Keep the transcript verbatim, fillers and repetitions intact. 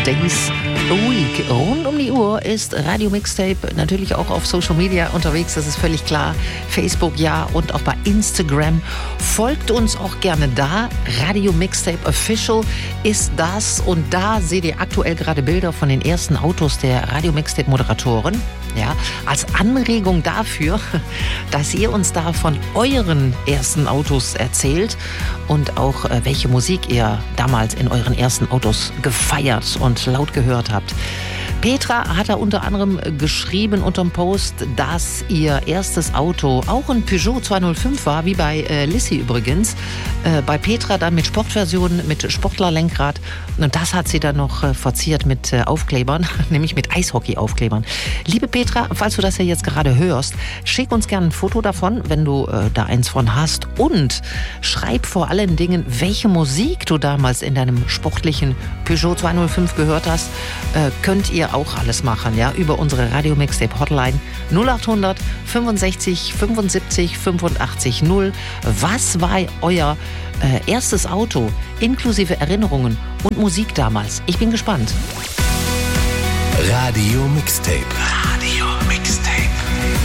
days a week. Rund um die Uhr ist Radio Mixtape natürlich auch auf Social Media unterwegs, das ist völlig klar. Facebook ja und auch bei Instagram. Folgt uns auch gerne da. Radio Mixtape Official ist das und da seht ihr aktuell gerade Bilder von den ersten Autos der Radio Mixtape Moderatoren. Ja, als Anregung dafür, dass ihr uns da von euren ersten Autos erzählt und auch äh, welche Musik ihr damals in euren ersten Autos gefeiert und laut gehört habt. Petra hat da unter anderem geschrieben unterm Post, dass ihr erstes Auto auch ein Peugeot zweihundertfünf war, wie bei äh, Lissy übrigens. Äh, bei Petra dann mit Sportversion, mit Sportlerlenkrad. Und das hat sie dann noch äh, verziert mit äh, Aufklebern, nämlich mit Eishockey-Aufklebern. Liebe Petra, falls du das ja jetzt gerade hörst, schick uns gerne ein Foto davon, wenn du äh, da eins von hast. Und schreib vor allen Dingen, welche Musik du damals in deinem sportlichen Peugeot zweihundertfünf gehört hast. Äh, könnt ihr auch alles machen, ja, über unsere Radio Mixtape Hotline null acht hundert fünfundsechzig fünfundsiebzig fünfundachtzig null. Was war euer äh, erstes Auto inklusive Erinnerungen und Musik damals? Ich bin gespannt. Radio Mixtape. Radio